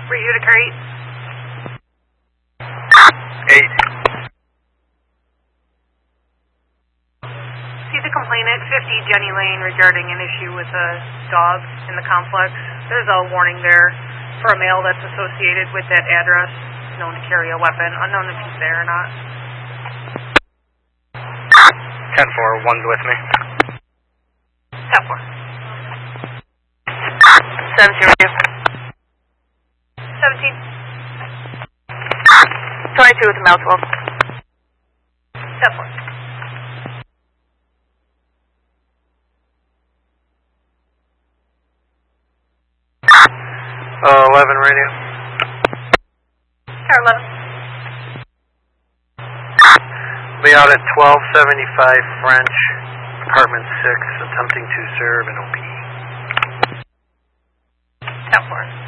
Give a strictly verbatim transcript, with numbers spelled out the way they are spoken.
Review to crate. Eight. See the complainant, fifty Jenny Lane, regarding an issue with a dog in the complex. There's a warning there for a male that's associated with that address, known to carry a weapon, unknown if he's there or not. ten four, one's with me. ten four. seventeen radio. seventeen. twenty-two with the male twelve. ten four. Uh, eleven radio. Car eleven. Be out at twelve seventy-five French, apartment six, attempting to serve an O P. ten four.